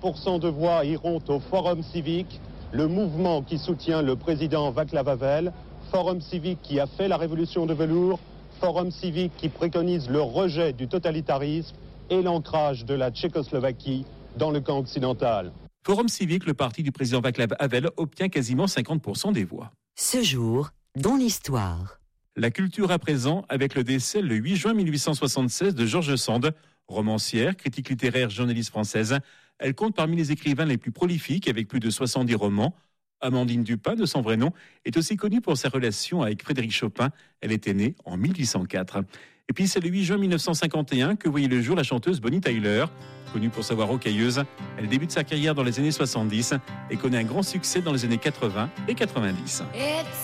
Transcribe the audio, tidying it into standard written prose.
50% de voix iront au Forum civique, le mouvement qui soutient le président Václav Havel, Forum civique qui a fait la révolution de velours, Forum civique qui préconise le rejet du totalitarisme et l'ancrage de la Tchécoslovaquie dans le camp occidental. Forum civique, le parti du président Václav Havel, obtient quasiment 50% des voix. Ce jour, dans l'histoire. La culture à présent avec le décès le 8 juin 1876 de George Sand, romancière, critique littéraire, journaliste française. Elle compte parmi les écrivains les plus prolifiques avec plus de 70 romans. Amandine Dupin, de son vrai nom, est aussi connue pour sa relation avec Frédéric Chopin. Elle était née en 1804. Et puis c'est le 8 juin 1951 que voyait le jour la chanteuse Bonnie Tyler. Connue pour sa voix rocailleuse, elle débute sa carrière dans les années 70 et connaît un grand succès dans les années 80 et 90.